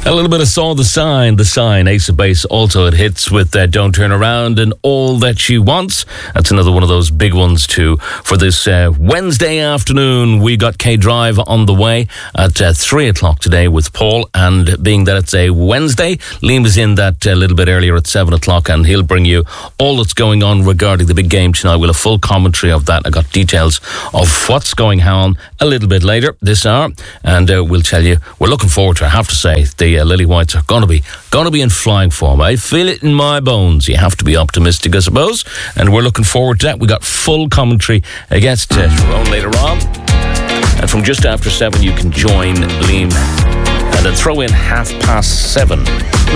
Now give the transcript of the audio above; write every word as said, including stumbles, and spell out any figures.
A little bit of Saw the Sign, The Sign, Ace of Base. Also it hits with uh, Don't Turn Around and All That She Wants. That's another one of those big ones too. For this uh, Wednesday afternoon, we got K-Drive on the way at uh, three o'clock today with Paul. And being that it's a Wednesday, Liam is in that a uh, little bit earlier at seven o'clock, and he'll bring you all that's going on regarding the big game tonight. We'll have full commentary of that. I got details of what's going on a little bit later this hour, and uh, we'll tell you. We're looking forward to it. I have to say, the uh, Lily Whites are going to be going to be in flying form. I feel it in my bones. You have to be optimistic, I suppose, and we're looking forward to that. We got full commentary against uh, Tyrone later on, and from just after seven you can join Liam and then throw in half past seven.